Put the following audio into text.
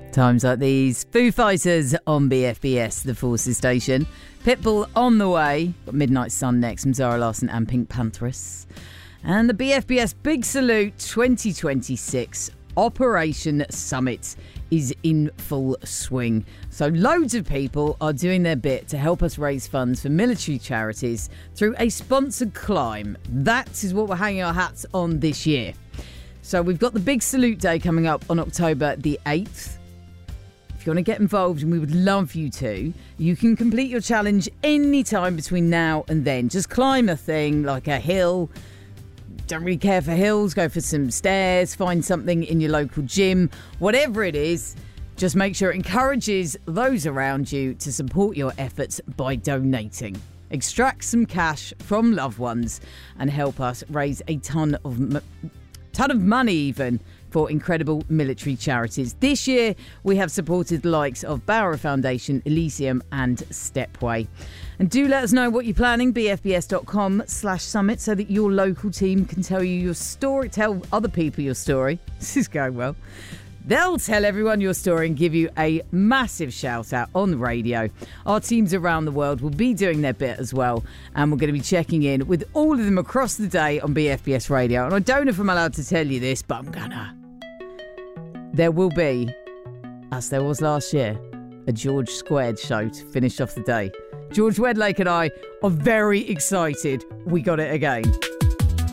Times like these. Foo Fighters on BFBS, the Forces station. Pitbull on the way. Got Midnight Sun next from Zara Larsson and Pink Panthers. And the BFBS Big Salute 2026 Operation Summit is in full swing. So loads of people are doing their bit to help us raise funds for military charities through a sponsored climb. That is what we're hanging our hats on this year. So we've got the Big Salute Day coming up on October the 8th. If you want to get involved, and we would love you to, you can complete your challenge any time between now and then. Just climb a thing like a hill. Don't really care for hills, go for some stairs, find something in your local gym. Whatever it is, just make sure it encourages those around you to support your efforts by donating. Extract some cash from loved ones and help us raise a ton of money even for incredible military charities. This year, we have supported the likes of Bauer Foundation, Elysium and Stepway. And do let us know what you're planning, bfbs.com/summit, so that your local team can tell you your story, tell other people your story. This is going well. They'll tell everyone your story and give you a massive shout out on the radio. Our teams around the world will be doing their bit as well. And we're going to be checking in with all of them across the day on BFBS Radio. And I don't know if I'm allowed to tell you this, but I'm gonna. There will be, as there was last year, a George Squared show to finish off the day. George Wedlake and I are very excited we got it again.